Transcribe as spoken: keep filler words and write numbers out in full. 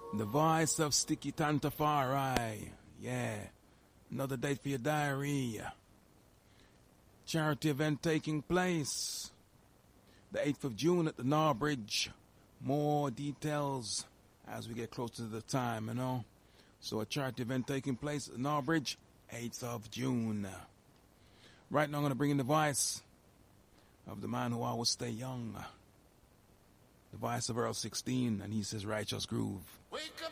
The voice of Sticky Tantafari. Yeah. Another date for your diary. Charity event taking place the eighth of June at the Narbridge. More details as we get closer to the time, you know. So a charity event taking place at the Narbridge, eighth of June. Right now I'm going to bring in the voice of the man who always stay young. The voice of Earl sixteen, and he says Righteous Groove. Wake up